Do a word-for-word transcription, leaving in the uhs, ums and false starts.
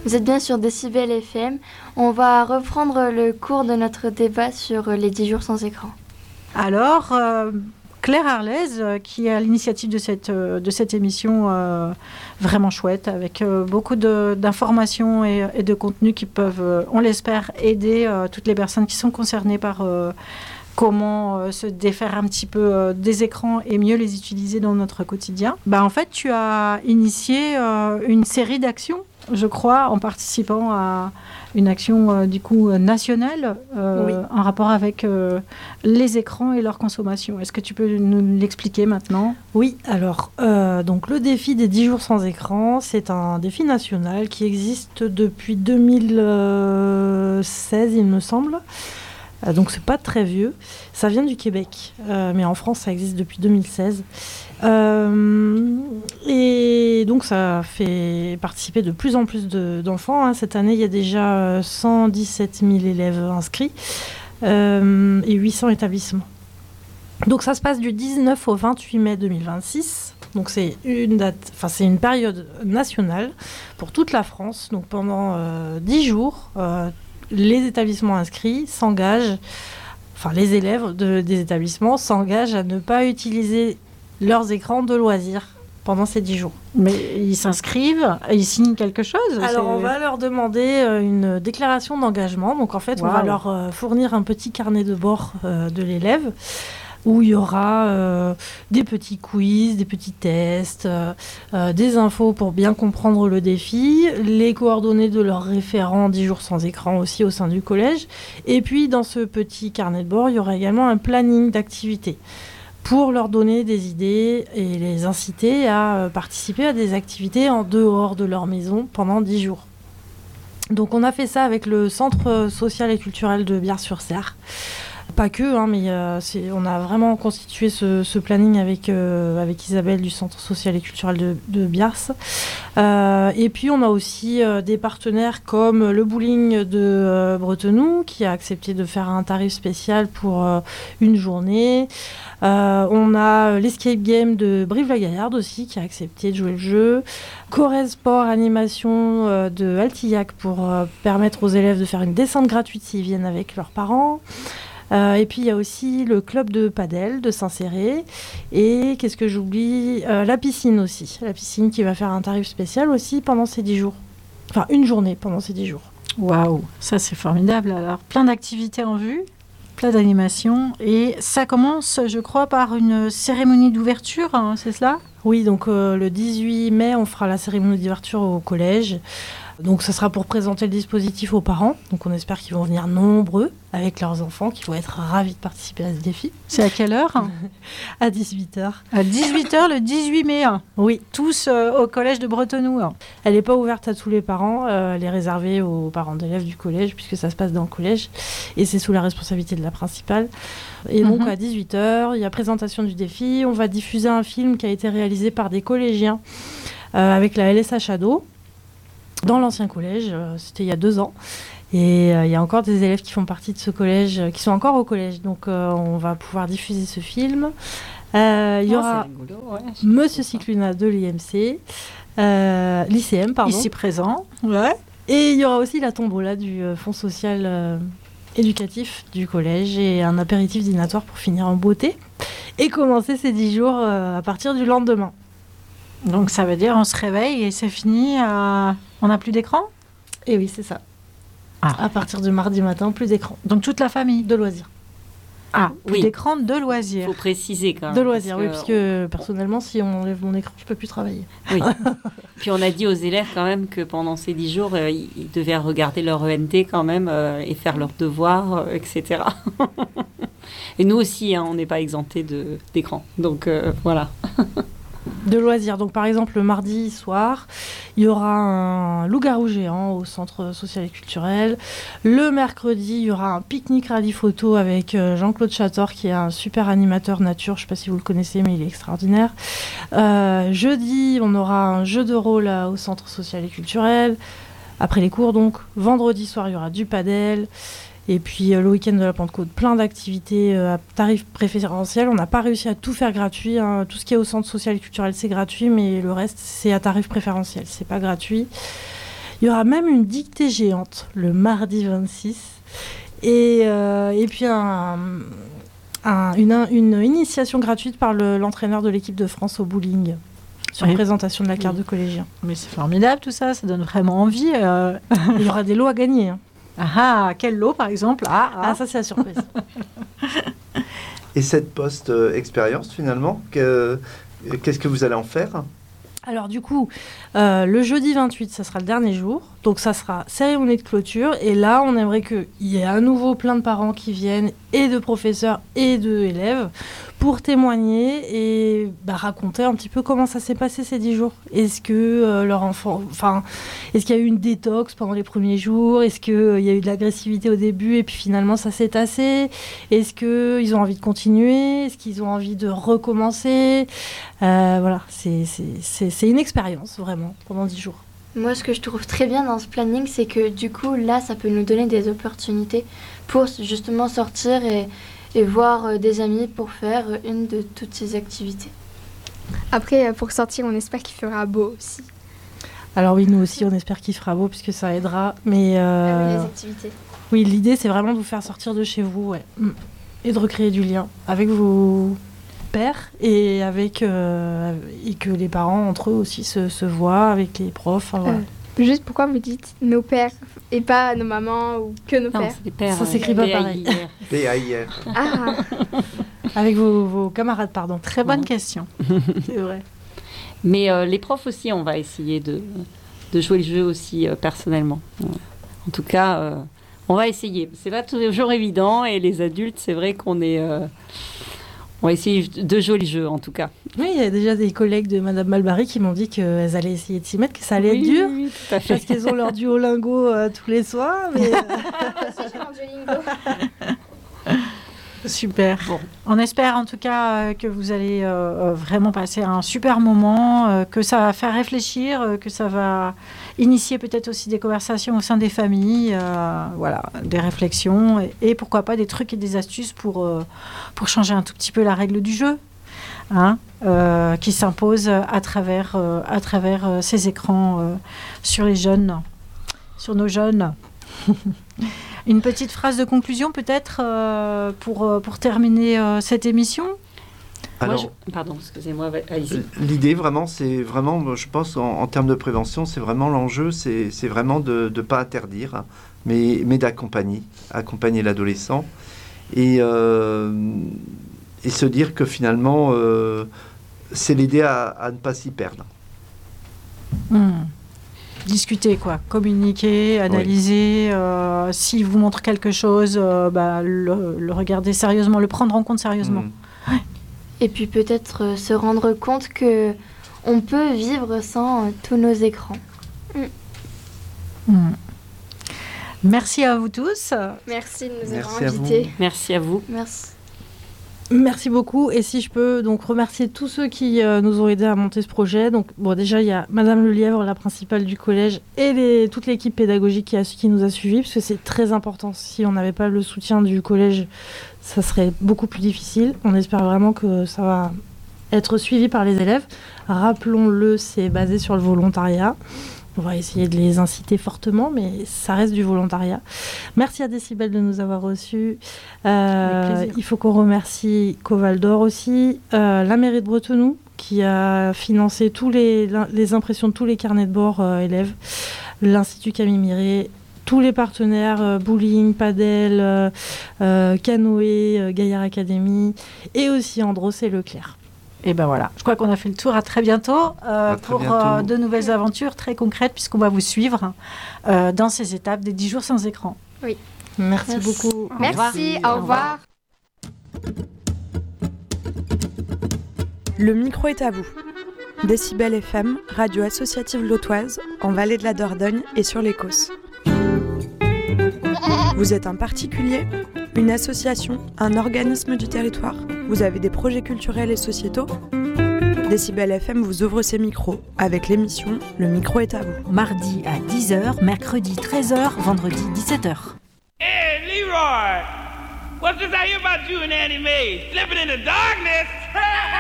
Vous êtes bien sur Décibel F M. On va reprendre le cours de notre débat sur les dix jours sans écran. Alors, euh, Claire Arlez, euh, qui est à l'initiative de cette, euh, de cette émission euh, vraiment chouette, avec euh, beaucoup de, d'informations et, et de contenus qui peuvent, euh, on l'espère, aider euh, toutes les personnes qui sont concernées par euh, comment euh, se défaire un petit peu euh, des écrans et mieux les utiliser dans notre quotidien. Bah, en fait, tu as initié euh, une série d'actions, je crois, en participant à une action euh, du coup euh, nationale euh, oui. en rapport avec euh, les écrans et leur consommation. Est-ce que tu peux nous l'expliquer maintenant ? Oui, alors euh, donc le défi des dix jours sans écran, c'est un défi national qui existe depuis deux mille seize, il me semble. Euh, donc c'est pas très vieux. Ça vient du Québec, euh, mais en France ça existe depuis deux mille seize. Euh, et donc ça fait participer de plus en plus de, d'enfants. Hein. Cette année, il y a déjà cent dix-sept mille élèves inscrits euh, et huit cents établissements. Donc ça se passe du dix-neuf au vingt-huit mai deux mille vingt-six. Donc c'est une date, enfin c'est une période nationale pour toute la France. Donc pendant euh, dix jours, euh, les établissements inscrits s'engagent, enfin les élèves de, des établissements s'engagent à ne pas utiliser leurs écrans de loisirs pendant ces dix jours. Mais ils s'inscrivent, ils signent quelque chose ? Alors, c'est... on va leur demander euh, une déclaration d'engagement. Donc, en fait, wow. on va leur euh, fournir un petit carnet de bord euh, de l'élève où il y aura euh, des petits quiz, des petits tests, euh, euh, des infos pour bien comprendre le défi, les coordonnées de leurs référents dix jours sans écran aussi au sein du collège. Et puis, dans ce petit carnet de bord, il y aura également un planning d'activités pour leur donner des idées et les inciter à participer à des activités en dehors de leur maison pendant dix jours. Donc on a fait ça avec le Centre social et culturel de Biars-sur-Cère. Pas que, hein, mais euh, c'est, on a vraiment constitué ce, ce planning avec, euh, avec Isabelle du Centre social et culturel de, de Biars. Euh, et puis on a aussi euh, des partenaires comme le bowling de euh, Bretenoux qui a accepté de faire un tarif spécial pour euh, une journée. Euh, on a l'escape game de Brive-la-Gaillarde aussi qui a accepté de jouer le jeu. Corrèze Sport Animation euh, de Altillac pour euh, permettre aux élèves de faire une descente gratuite s'ils viennent avec leurs parents. Euh, et puis il y a aussi le club de padel de Saint-Céré. Et qu'est-ce que j'oublie ? euh, La piscine aussi. La piscine qui va faire un tarif spécial aussi pendant ces dix jours. Enfin, une journée pendant ces dix jours. Waouh, ça c'est formidable. Alors, plein d'activités en vue, plein d'animations. Et ça commence, je crois, par une cérémonie d'ouverture, hein, c'est cela ? Oui, donc euh, le dix-huit mai, on fera la cérémonie d'ouverture au collège. Donc, ce sera pour présenter le dispositif aux parents. Donc, on espère qu'ils vont venir nombreux avec leurs enfants, qui vont être ravis de participer à ce défi. C'est à quelle heure ? À dix-huit heures. À dix-huit heures le dix-huit mai. Oui. Tous euh, au collège de Bretenoux. Elle n'est pas ouverte à tous les parents. Euh, elle est réservée aux parents d'élèves du collège, puisque ça se passe dans le collège. Et c'est sous la responsabilité de la principale. Et donc, mm-hmm. à dix-huit heures, il y a présentation du défi. On va diffuser un film qui a été réalisé par des collégiens euh, avec la L S H Ado. Dans l'ancien collège, euh, c'était il y a deux ans. Et il euh, y a encore des élèves qui font partie de ce collège, euh, qui sont encore au collège. Donc euh, on va pouvoir diffuser ce film. Il euh, y oh, aura rigolo, ouais, Monsieur Cicluna de l'I M C, euh, l'I C M, pardon. Ici présent. Ouais. Et il y aura aussi la tombola du euh, Fonds social euh, éducatif du collège et un apéritif dînatoire pour finir en beauté. Et commencer ces dix jours euh, à partir du lendemain. Donc ça veut dire on se réveille et c'est fini, euh, on n'a plus d'écran ? Et oui, c'est ça. Ah. À partir du mardi matin, plus d'écran. Donc toute la famille ? De loisirs. Ah, plus oui. d'écran, de loisirs. Il faut préciser quand même. De loisirs, parce oui, parce que personnellement, si on enlève mon écran, je ne peux plus travailler. Oui. Puis on a dit aux élèves quand même que pendant ces dix jours, euh, ils devaient regarder leur E N T quand même euh, et faire leurs devoirs, euh, et cetera. Et nous aussi, hein, on n'est pas exemptés de, d'écran. Donc euh, voilà. De loisirs. Donc, par exemple, le mardi soir, il y aura un loup-garou géant au centre social et culturel. Le mercredi, il y aura un pique-nique rallye photo avec euh, Jean-Claude Chator, qui est un super animateur nature. Je ne sais pas si vous le connaissez, mais il est extraordinaire. Euh, jeudi, on aura un jeu de rôle là, au centre social et culturel. Après les cours, donc. Vendredi soir, il y aura du padel. Et puis euh, le week-end de la Pentecôte, plein d'activités euh, à tarif préférentiel. On n'a pas réussi à tout faire gratuit. Hein. Tout ce qui est au centre social et culturel, c'est gratuit, mais le reste, c'est à tarif préférentiel. C'est pas gratuit. Il y aura même une dictée géante le mardi vingt-six. Et, euh, et puis un, un, une, une initiation gratuite par le, l'entraîneur de l'équipe de France au bowling sur oui. présentation de la carte oui. de collégien. Mais c'est formidable tout ça, ça donne vraiment envie. Euh... Il y aura des lots à gagner. Hein. Ah, quel lot par exemple ah, ah. ah, ça c'est la surprise. Et cette post-expérience finalement, que, qu'est-ce que vous allez en faire ? Alors du coup, euh, le jeudi vingt-huit, ça sera le dernier jour. Donc ça sera cérémonie de clôture. Et là, on aimerait qu'il y ait à nouveau plein de parents qui viennent, et de professeurs et d'élèves, pour témoigner et bah, raconter un petit peu comment ça s'est passé ces dix jours. Est-ce que euh, leur enfant... Enfin, est-ce qu'il y a eu une détox pendant les premiers jours ? Est-ce qu'il euh, y a eu de l'agressivité au début et puis finalement ça s'est tassé ? Est-ce qu'ils ont envie de continuer ? Est-ce qu'ils ont envie de recommencer ? euh, Voilà, c'est, c'est, c'est, c'est une expérience vraiment pendant dix jours. Moi, ce que je trouve très bien dans ce planning, c'est que du coup, là, ça peut nous donner des opportunités pour justement sortir et, et voir euh, des amis pour faire une de toutes ces activités. Après, pour sortir, on espère qu'il fera beau aussi. Alors oui, nous aussi, on espère qu'il fera beau puisque ça aidera. Mais euh... ah oui, les activités. Oui, l'idée, c'est vraiment de vous faire sortir de chez vous, ouais, et de recréer du lien avec vos pères et avec euh, et que les parents entre eux aussi se, se voient avec les profs. Enfin, voilà. euh, juste pourquoi vous dites nos pères et pas nos mamans ou que nos non, pères, c'est des pères. Ça s'écrit pas pareil. P A I R. Ah. Avec vos, vos camarades, pardon. Très bonne question. C'est vrai. Mais euh, les profs aussi, on va essayer de, de jouer le jeu aussi euh, personnellement. En tout cas, euh, on va essayer. C'est pas toujours évident et les adultes, c'est vrai qu'on est... Euh, on va essayer de jouer le jeu, en tout cas. Oui, il y a déjà des collègues de Madame Malbary qui m'ont dit qu'elles allaient essayer de s'y mettre, que ça allait oui, être dur. Oui, tout à fait. Parce qu'elles ont leur Duolingo euh, tous les soirs. Mais... Super. Bon. On espère en tout cas euh, que vous allez euh, vraiment passer un super moment, euh, que ça va faire réfléchir, euh, que ça va initier peut-être aussi des conversations au sein des familles, euh, voilà, des réflexions et, et pourquoi pas des trucs et des astuces pour, euh, pour changer un tout petit peu la règle du jeu, hein, euh, qui s'impose à travers, euh, à travers euh, ces écrans euh, sur les jeunes, sur nos jeunes. Une petite phrase de conclusion peut-être euh, pour, euh, pour terminer euh, cette émission. Alors, Moi, je... Pardon, excusez-moi, allez-y. L'idée vraiment, c'est vraiment, je pense en, en termes de prévention, c'est vraiment l'enjeu, c'est, c'est vraiment de ne pas interdire, hein, mais, mais d'accompagner, accompagner l'adolescent et, euh, et se dire que finalement, euh, c'est l'aider à, à ne pas s'y perdre. Mmh. Discuter, quoi, communiquer, analyser, oui. euh, s'il vous montre quelque chose, euh, bah, le, le regarder sérieusement, le prendre en compte sérieusement. Mmh. Ouais. Et puis peut-être euh, se rendre compte que on peut vivre sans euh, tous nos écrans. Mmh. Mmh. Merci à vous tous. Merci de nous Merci avoir invités. Merci à vous. Merci. Merci beaucoup. Et si je peux donc remercier tous ceux qui euh, nous ont aidés à monter ce projet. Donc bon, déjà il y a Madame Lelièvre, la principale du collège, et les, toute l'équipe pédagogique qui, a, qui nous a suivis, parce que c'est très important. Si on n'avait pas le soutien du collège, ça serait beaucoup plus difficile. On espère vraiment que ça va être suivi par les élèves. Rappelons-le, c'est basé sur le volontariat. On va essayer de les inciter fortement, mais ça reste du volontariat. Merci à Décibel de nous avoir reçus. Euh, il faut qu'on remercie Coval d'Or aussi, euh, la mairie de Bretenoux, qui a financé tous les, les impressions de tous les carnets de bord euh, élèves, l'Institut Camille Miret, tous les partenaires, euh, bowling, padel, euh, euh, canoë, euh, Gaillard Academy, et aussi Andros et Leclerc. Et ben voilà, je crois qu'on a fait le tour. À très bientôt euh, à très pour bientôt. Euh, de nouvelles aventures très concrètes, puisqu'on va vous suivre euh, dans ces étapes des dix jours sans écran. Oui. Merci, Merci. beaucoup. Merci, au revoir. Au revoir. Le micro est à vous. Décibel F M, radio associative lotoise, en Vallée de la Dordogne et sur les Causses. Vous êtes un particulier, une association, un organisme du territoire. Vous avez des projets culturels et sociétaux. Décibel F M vous ouvre ses micros avec l'émission Le micro est à vous. Mardi à dix heures, mercredi treize heures, vendredi dix-sept heures. Hey Leroy, what's this I hear about you and Annie Mae? Slipping in the darkness?